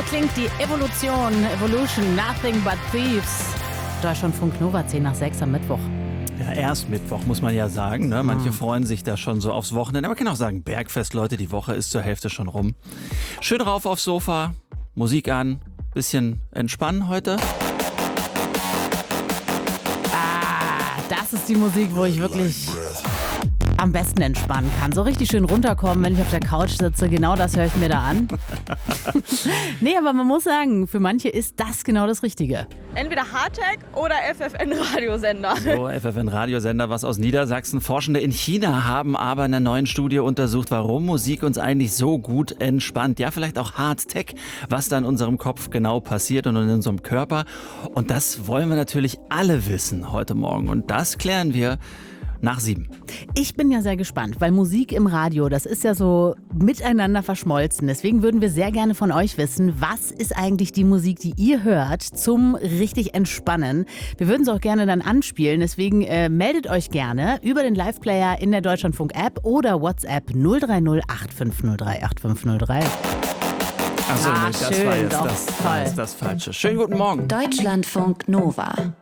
klingt die Evolution, Nothing But Thieves. Deutschlandfunk Nova 10 nach 6 am Mittwoch. Ja, erst Mittwoch, muss man ja sagen. Ne? Manche freuen sich da schon so aufs Wochenende. Aber man kann auch sagen, Bergfest, Leute, die Woche ist zur Hälfte schon rum. Schön rauf aufs Sofa, Musik an, bisschen entspannen heute. Das ist die Musik, wo ich wirklich am besten entspannen kann. So richtig schön runterkommen, wenn ich auf der Couch sitze. Genau das höre ich mir da an. Nee, aber man muss sagen, für manche ist das genau das Richtige. Entweder Hardtech oder FFN-Radiosender. So, FFN-Radiosender, was aus Niedersachsen. Forschende in China haben aber in einer neuen Studie untersucht, warum Musik uns eigentlich so gut entspannt. Ja, vielleicht auch Hardtech, was da in unserem Kopf genau passiert und in unserem Körper. Und das wollen wir natürlich alle wissen heute Morgen. Und das klären wir nach 7. Ich bin ja sehr gespannt, weil Musik im Radio, das ist ja so miteinander verschmolzen. Deswegen würden wir sehr gerne von euch wissen, was ist eigentlich die Musik, die ihr hört zum richtig Entspannen. Wir würden es auch gerne dann anspielen, deswegen meldet euch gerne über den Live-Player in der Deutschlandfunk-App oder WhatsApp 030 8503 8503. Achso, das schön, war doch, jetzt das Falsche. Schönen guten Morgen. Deutschlandfunk Nova.